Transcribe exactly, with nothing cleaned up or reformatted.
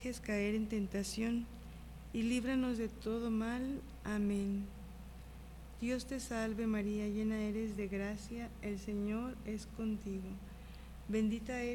dejes caer en tentación, y líbranos de todo mal. Amén. Dios te salve María, llena eres de gracia, el Señor es contigo. Bendita eres